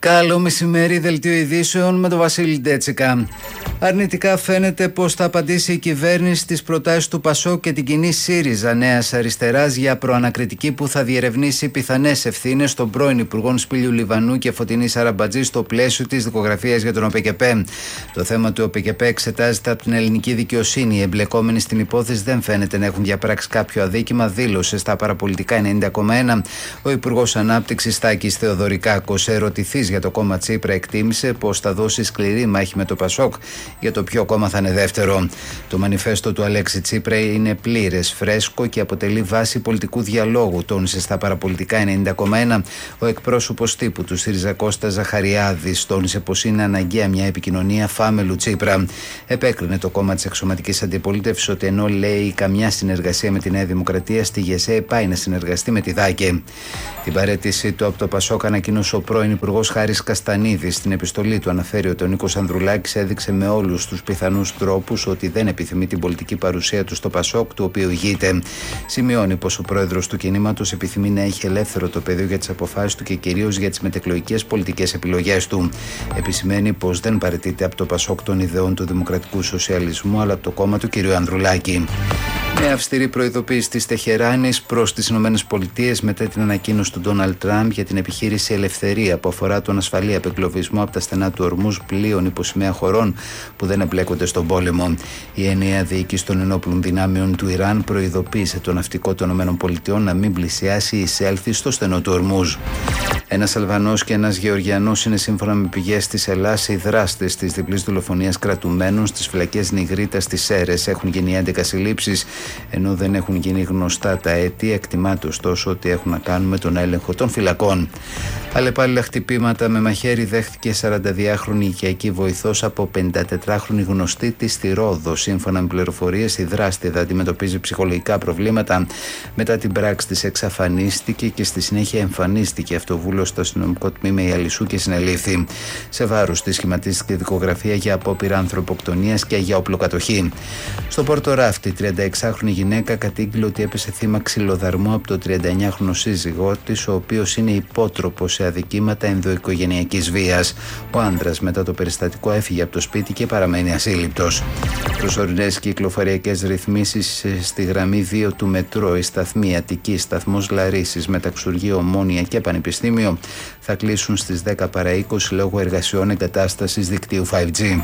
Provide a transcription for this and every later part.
Καλό μεσημέρι, δελτίο ειδήσεων με τον Βασίλη Ντέτσικα. Αρνητικά φαίνεται πως θα απαντήσει η κυβέρνηση στις προτάσεις του ΠΑΣΟΚ και την κοινή ΣΥΡΙΖΑ Νέας Αριστεράς για προανακριτική που θα διερευνήσει πιθανές ευθύνες των πρώην Υπουργών Σπύλιου Λιβανού και Φωτεινής Αραμπατζή στο πλαίσιο της δικογραφίας για τον ΟΠΕΚΕΠΕ. Το θέμα του ΟΠΕΚΕΠΕ εξετάζεται από την ελληνική δικαιοσύνη. Οι εμπλεκόμενοι στην υπόθεση δεν φαίνεται να έχουν διαπράξει κάποιο αδίκημα, δήλωσε στα παραπολιτικά 90,1 ο Υπουργός Ανάπτυξης Τάκης Θεοδωρικάκος. Ερωτηθής για το κόμμα Τσίπρα, εκτίμησε πως θα δώσει σκληρή μάχη με το ΠΑΣΟΚ για το ποιο κόμμα θα είναι δεύτερο. Το μανιφέστο του Αλέξη Τσίπρα είναι πλήρες, φρέσκο και αποτελεί βάση πολιτικού διαλόγου, τόνισε στα παραπολιτικά 90,1 ο εκπρόσωπος τύπου του ΣΥΡΙΖΑ Κώστας Ζαχαριάδης. Τόνισε πως είναι αναγκαία μια επικοινωνία φάμελου Τσίπρα. Επέκρινε το κόμμα της εξωματικής αντιπολίτευσης ότι ενώ λέει καμιά συνεργασία με τη Νέα Δημοκρατία, στη ΓΕΣΕ πάει να συνεργαστεί με τη ΔΑΚΕ. Την παραίτησή του από το ΠΑΣΟΚ ανακοίνωσε ο πρώην Υπουργός Χάρης Καστανίδης. Στην επιστολή του αναφέρει ότι ο Νίκος Ανδρουλάκης έδειξε με όλους τους πιθανούς τρόπους ότι δεν επιθυμεί την πολιτική παρουσία του στο ΠΑΣΟΚ, του οποίου ηγείται. Σημειώνει πως ο πρόεδρος του κινήματος επιθυμεί να έχει ελεύθερο το πεδίο για τις αποφάσεις του και κυρίως για τις μετεκλογικές πολιτικές επιλογές του. Επισημαίνει πως δεν παραιτείται από το ΠΑΣΟΚ των ιδεών του δημοκρατικού σοσιαλισμού, αλλά από το κόμμα του κ. Ανδρουλάκη. Με αυστηρή προειδοποίηση της Τεχεράνης προς τις ΗΠΑ μετά την ανακοίνωση του Ντόναλντ Τραμπ για την επιχείρηση Ελευθερία που αφορά τον ασφαλή απεγκλωβισμό από τα στενά του Ορμούζ πλοίων υπό σημαία χωρών που δεν εμπλέκονται στον πόλεμο. Η ενιαία διοίκηση των ενόπλων δυνάμεων του Ιράν προειδοποίησε το ναυτικό των ΗΠΑ να μην πλησιάσει ή εισέλθει στο στενό του Ορμούζ. Ένας Αλβανός και ένας Γεωργιανός είναι, σύμφωνα με πηγές της Ελλάς, οι δράστες της διπλής δολοφονίας κρατουμένων στις φυλακές Νιγρίτας στις Σέρρες. Έχουν γίνει 11 συλλήψεις, ενώ δεν έχουν γίνει γνωστά τα αίτια. Εκτιμάται ωστόσο ότι έχουν να κάνουν με τον έλεγχο των φυλακών. Αλλεπάλληλα χτυπήματα με μαχαίρι δέχτηκε 42χρονη οικιακή βοηθός από 54χρονη γνωστή της στη Ρόδο. Σύμφωνα με πληροφορίες, η δράστηδα αντιμετωπίζει ψυχολογικά προβλήματα. Μετά την πράξη της εξαφανίστηκε και στη συνέχεια εμφανίστηκε αυτοβούλος στο αστυνομικό τμήμα Ιαλισσού και συνελήφθη. Σε βάρος της σχηματίστηκε δικογραφία για απόπειρα ανθρωποκτονίας και για οπλοκατοχή. Στο Πόρτο Ράφτη, 36χρονη γυναίκα κατήγγειλε ότι έπεσε θύμα ξυλοδαρμού από το 39χρονο σύζυγό της, ο οποίος είναι υπότροπος σε αδικήματα ενδοοικογενειακής βίας. Ο άντρας μετά το περιστατικό έφυγε από το σπίτι και παραμένει ασύλληπτος. Προσωρινές κυκλοφοριακές ρυθμίσεις στη γραμμή 2 του μετρό, η σταθμή Αττική, σταθμός Λαρίσης, Μεταξουργείο, Ομόνια και Πανεπιστήμιο θα κλείσουν στις 10 παρά 20 λόγω εργασιών εγκατάστασης δικτύου 5G.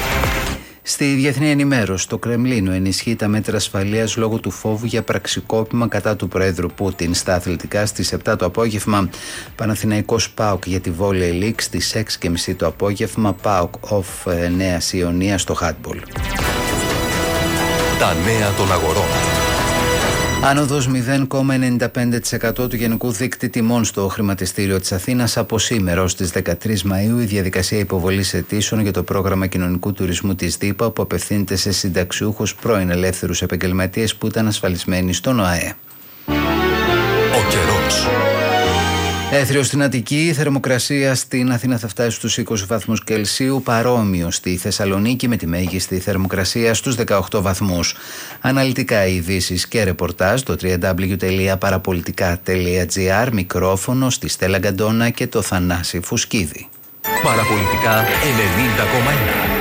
Στη διεθνή ενημέρωση, το Κρεμλίνο ενισχύει τα μέτρα ασφαλείας λόγω του φόβου για πραξικόπημα κατά του Προέδρου Πούτιν. Στα αθλητικά, στις 7 το απόγευμα, Παναθηναϊκός ΠΑΟΚ για τη Volley League, στις 6.30 το απόγευμα, ΠΑΟΚ Off Νέας Ιωνία στο Handball. Τα νέα των αγορών. Άνοδος 0,95% του γενικού δείκτη τιμών στο χρηματιστήριο της Αθήνας από σήμερα ως τις 13 Μαΐου. Η διαδικασία υποβολής αιτήσεων για το πρόγραμμα κοινωνικού τουρισμού της ΔΥΠΑ, που απευθύνεται σε συνταξιούχους πρώην ελεύθερους επαγγελματίες που ήταν ασφαλισμένοι στον ΟΑΕ. Ο καιρός. Έθριο στην Αττική, η θερμοκρασία στην Αθήνα θα φτάσει στους 20 βαθμούς Κελσίου, παρόμοιο στη Θεσσαλονίκη με τη μέγιστη θερμοκρασία στους 18 βαθμούς. Αναλυτικά ειδήσεις και ρεπορτάζ το www.parapolitica.gr, μικρόφωνο στη Στέλλα Γκαντόνα και το Θανάση Φουσκίδη. Παραπολιτικά 90,1.